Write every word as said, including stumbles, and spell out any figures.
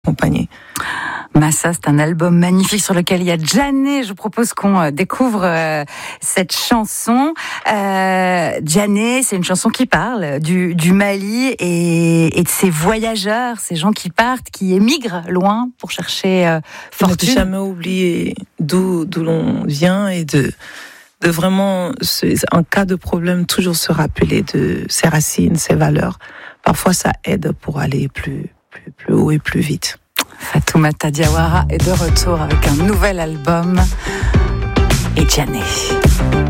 compagnie. Massa, c'est un album magnifique sur lequel il y a Djané. Je vous propose qu'on découvre euh, cette chanson. Euh, Djané, c'est une chanson qui parle du, du Mali et, et de ces voyageurs, ces gens qui partent, qui émigrent loin pour chercher euh, fortune. Ne jamais oublier d'où, d'où l'on vient et de, de vraiment, en cas de problème, toujours se rappeler de ses racines, ses valeurs. Parfois, ça aide pour aller plus, plus, plus haut et plus vite. Fatoumata Diawara est de retour avec un nouvel album et Djané.